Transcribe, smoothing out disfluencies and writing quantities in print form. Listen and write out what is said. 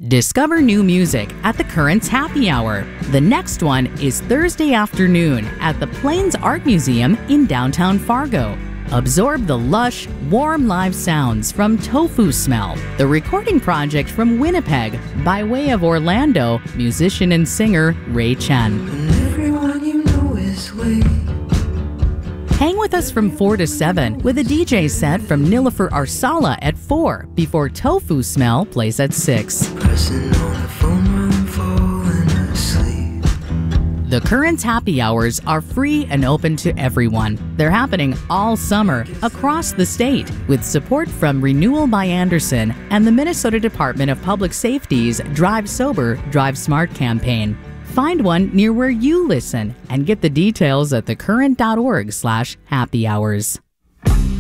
Discover new music at the Currents Happy Hour. The next one is Thursday afternoon at the Plains Art Museum in downtown Fargo. Absorb the lush, warm live sounds from Tofu Smell, the recording project from Winnipeg by way of Orlando, musician and singer Ray Chen. Everyone you know is late. Hang with us from 4 to 7 with a DJ set from Nilofer Arsala at 4 before Tofu Smell plays at 6. Pressing on the phone while I'm falling asleep. The Currents Happy Hours are free and open to everyone. They're happening all summer across the state with support from Renewal by Anderson and the Minnesota Department of Public Safety's Drive Sober, Drive Smart campaign. Find one near where you listen and get the details at thecurrent.org/happyhours.